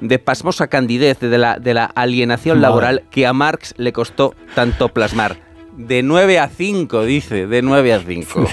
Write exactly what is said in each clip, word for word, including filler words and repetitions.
de pasmosa candidez, de la, de la alienación Madre. laboral que a Marx le costó tanto plasmar. De nueve a cinco, dice, de nueve a cinco.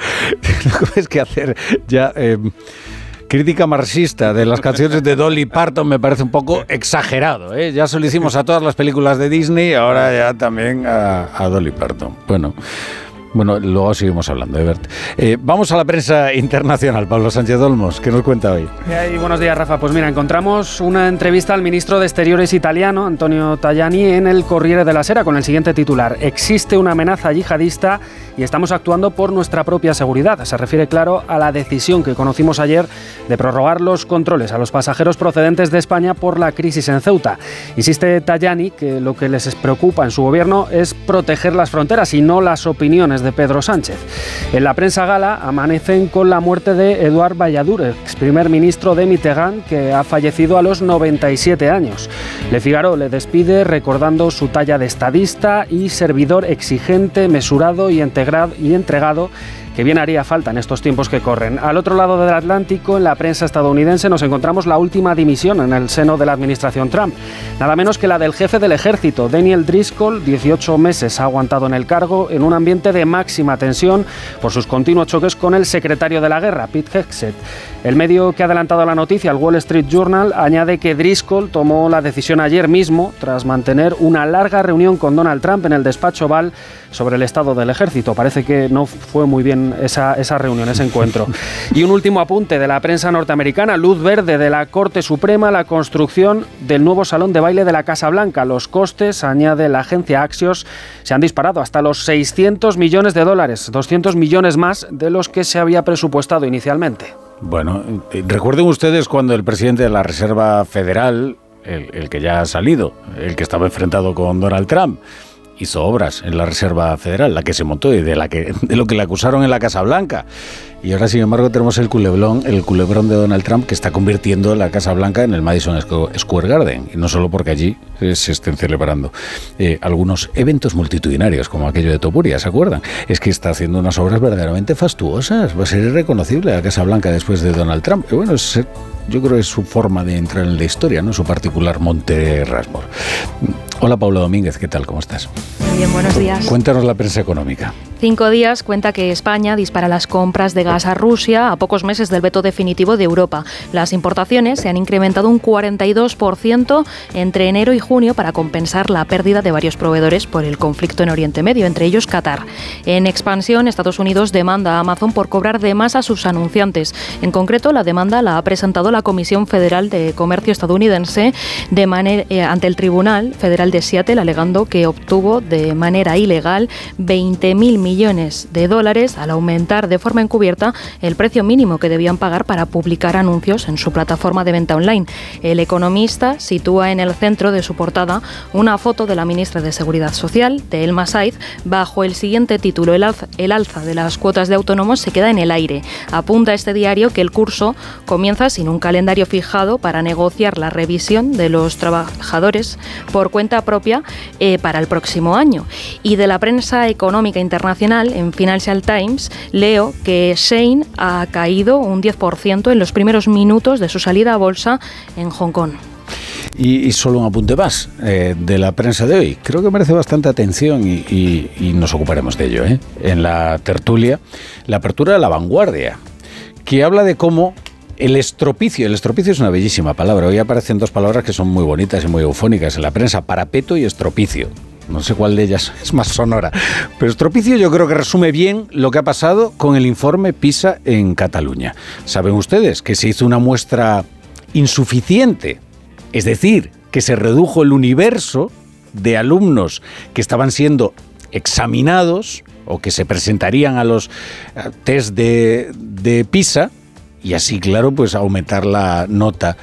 Es que hacer ya... Eh, crítica marxista de las canciones de Dolly Parton me parece un poco exagerado, ¿eh? Ya se lo hicimos a todas las películas de Disney, ahora ya también a, a Dolly Parton. Bueno, bueno, luego seguimos hablando, Ebert. Eh, vamos a la prensa internacional. Pablo Sánchez Olmos, ¿qué nos cuenta hoy? Y buenos días, Rafa. Pues mira, encontramos una entrevista al ministro de Exteriores italiano, Antonio Tajani, en el Corriere della Sera con el siguiente titular: existe una amenaza yihadista y estamos actuando por nuestra propia seguridad. Se refiere, claro, a la decisión que conocimos ayer de prorrogar los controles a los pasajeros procedentes de España por la crisis en Ceuta. Insiste Tajani que lo que les preocupa en su gobierno es proteger las fronteras y no las opiniones de Pedro Sánchez. En la prensa gala amanecen con la muerte de Eduard Balladur, ex primer ministro de Mitterrand, que ha fallecido a los noventa y siete años. Le Figaro le despide recordando su talla de estadista y servidor exigente, mesurado y integrado y entregado, que bien haría falta en estos tiempos que corren. Al otro lado del Atlántico, en la prensa estadounidense, nos encontramos la última dimisión en el seno de la administración Trump. Nada menos que la del jefe del ejército, Daniel Driscoll. dieciocho meses ha aguantado en el cargo en un ambiente de máxima tensión por sus continuos choques con el secretario de la guerra, Pete Hegseth. El medio que ha adelantado la noticia, el Wall Street Journal, añade que Driscoll tomó la decisión ayer mismo tras mantener una larga reunión con Donald Trump en el despacho Oval sobre el estado del ejército. Parece que no fue muy bien esa, esa reunión, ese encuentro. Y un último apunte de la prensa norteamericana: luz verde de la Corte Suprema la construcción del nuevo salón de baile de la Casa Blanca. Los costes, añade la agencia Axios, se han disparado hasta los seiscientos millones de dólares, doscientos millones más de los que se había presupuestado inicialmente. Bueno, recuerden ustedes cuando el presidente de la Reserva Federal, el, el que ya ha salido, el que estaba enfrentado con Donald Trump, hizo obras en la Reserva Federal, la que se montó y de la que de lo que le acusaron en la Casa Blanca. Y ahora, sin embargo, tenemos el culebrón, el culebrón de Donald Trump, que está convirtiendo la Casa Blanca en el Madison Square Garden. Y no solo porque allí eh, se estén celebrando eh, algunos eventos multitudinarios, como aquello de Topuria, ¿se acuerdan? Es que está haciendo unas obras verdaderamente fastuosas. Va a ser irreconocible la Casa Blanca después de Donald Trump. Y bueno, es, yo creo que es su forma de entrar en la historia, ¿no? Su particular Monte Rushmore. Hola, Paula Domínguez, ¿qué tal? ¿Cómo estás? Muy bien, buenos días. Cuéntanos la prensa económica. Cinco días cuenta que España dispara las compras de gas a Rusia a pocos meses del veto definitivo de Europa. Las importaciones se han incrementado un cuarenta y dos por ciento entre enero y junio para compensar la pérdida de varios proveedores por el conflicto en Oriente Medio, entre ellos Qatar. En expansión, Estados Unidos demanda a Amazon por cobrar de más a sus anunciantes. En concreto, la demanda la ha presentado la Comisión Federal de Comercio estadounidense de manera, eh, ante el Tribunal Federal de Seattle, alegando que obtuvo de manera ilegal veinte mil millones de dólares al aumentar de forma encubierta el precio mínimo que debían pagar para publicar anuncios en su plataforma de venta online. El Economista sitúa en el centro de su portada una foto de la ministra de Seguridad Social, de Elma Saiz, bajo el siguiente título: el alza, el alza de las cuotas de autónomos se queda en el aire. Apunta este diario que el curso comienza sin un calendario fijado para negociar la revisión de los trabajadores por cuenta propia eh, para el próximo año. Y de la prensa económica internacional, en Financial Times, leo que Shein ha caído un diez por ciento en los primeros minutos de su salida a bolsa en Hong Kong. Y, y solo un apunte más eh, de la prensa de hoy. Creo que merece bastante atención y, y, y nos ocuparemos de ello, ¿eh? En la tertulia, la apertura de La Vanguardia, que habla de cómo el estropicio, el estropicio es una bellísima palabra. Hoy aparecen dos palabras que son muy bonitas y muy eufónicas en la prensa: parapeto y estropicio. No sé cuál de ellas es más sonora, pero estropicio yo creo que resume bien lo que ha pasado con el informe PISA en Cataluña. Saben ustedes que se hizo una muestra insuficiente, es decir, que se redujo el universo de alumnos que estaban siendo examinados o que se presentarían a los test de, de PISA, y así, claro, pues aumentar la nota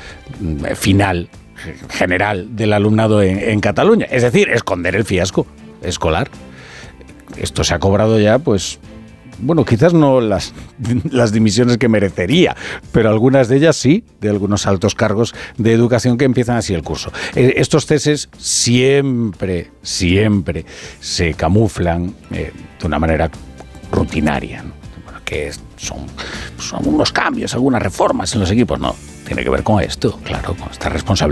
final general del alumnado en, en Cataluña. Es decir, esconder el fiasco escolar. Esto se ha cobrado ya, pues, bueno, quizás no las, las dimisiones que merecería, pero algunas de ellas sí, de algunos altos cargos de educación que empiezan así el curso. Eh, estos ceses siempre, siempre se camuflan eh, de una manera rutinaria, ¿no? Bueno, que son, son algunos cambios, algunas reformas en los equipos. No, tiene que ver con esto, claro, con esta responsabilidad.